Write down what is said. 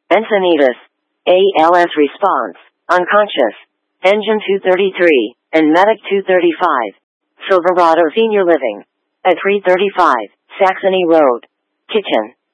Encinitas, ALS response, unconscious, Engine 233, and Medic 235. Silverado Senior Living, at 335, Saxony Road, Kitchen.